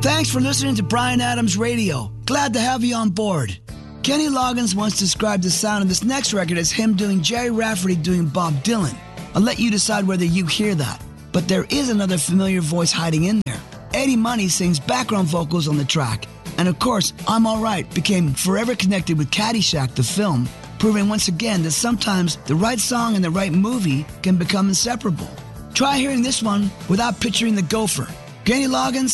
Thanks for listening to Bryan Adams Radio. Glad to have you on board. Kenny Loggins once described the sound of this next record as him doing Jerry Rafferty doing Bob Dylan. I'll let you decide whether you hear that. But there is another familiar voice hiding in there. Eddie Money sings background vocals on the track. And of course, I'm Alright became forever connected with Caddyshack, the film, proving once again that sometimes the right song and the right movie can become inseparable. Try hearing this one without picturing the gopher. Kenny Loggins,